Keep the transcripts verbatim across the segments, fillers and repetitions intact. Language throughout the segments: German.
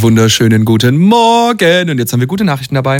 Wunderschönen guten Morgen. Und jetzt haben wir gute Nachrichten dabei.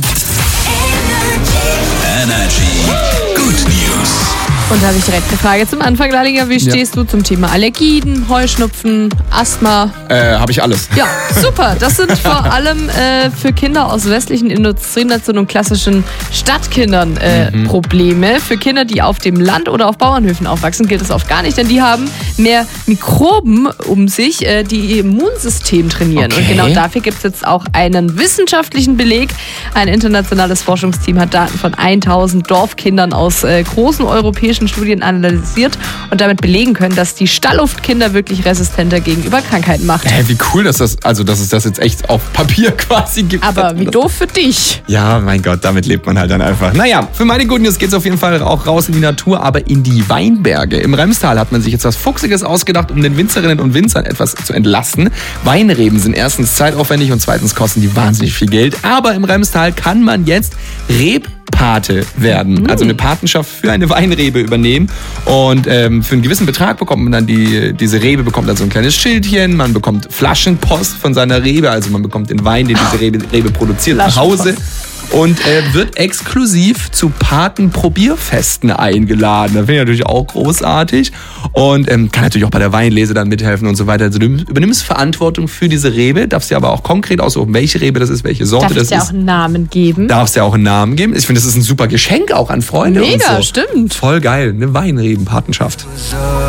Energy. Good News. Und da habe ich direkt eine Frage zum Anfang, Lallinger. Wie stehst ja. du zum Thema Allergien, Heuschnupfen, Asthma? Äh, habe ich alles. Ja, super. Das sind vor allem äh, für Kinder aus westlichen Industrienationen und klassischen Stadtkindern äh, mhm. Probleme. Für Kinder, die auf dem Land oder auf Bauernhöfen aufwachsen, gilt das oft gar nicht, denn die haben mehr Mikroben um sich, äh, die ihr Immunsystem trainieren. Okay. Und genau dafür gibt es jetzt auch einen wissenschaftlichen Beleg. Ein internationales Forschungsteam hat Daten von tausend Dorfkindern aus äh, großen europäischen Studien analysiert und damit belegen können, dass die Stallluftkinder wirklich resistenter gegenüber Krankheiten macht. Hä, wie cool, dass das, also dass es das jetzt echt auf Papier quasi gibt. Aber wie doof für dich. Ja, mein Gott, damit lebt man halt dann einfach. Naja, für meine Good News geht es auf jeden Fall auch raus in die Natur, aber in die Weinberge. Im Remstal hat man sich jetzt was Fuchsiges ausgedacht, um den Winzerinnen und Winzern etwas zu entlasten. Weinreben sind erstens zeitaufwendig und zweitens kosten die wahnsinnig viel Geld. Aber im Remstal kann man jetzt Reb Pate werden, also eine Patenschaft für eine Weinrebe übernehmen und ähm, für einen gewissen Betrag bekommt man dann die, diese Rebe bekommt dann so ein kleines Schildchen, man bekommt Flaschenpost von seiner Rebe, also man bekommt den Wein, den diese Rebe, Rebe produziert, nach Hause und äh, wird exklusiv zu Patenprobierfesten eingeladen. Das finde ich natürlich auch großartig und ähm, kann natürlich auch bei der Weinlese dann mithelfen und so weiter. Also du übernimmst Verantwortung für diese Rebe, darfst dir aber auch konkret aussuchen, welche Rebe das ist, welche Sorte Darf das ist. Darfst du ja auch einen Namen geben? Darfst ja auch einen Namen geben. Ich finde, das ist ein super Geschenk auch an Freunde. Mega, und so. stimmt. Voll geil, eine Weinrebenpatenschaft.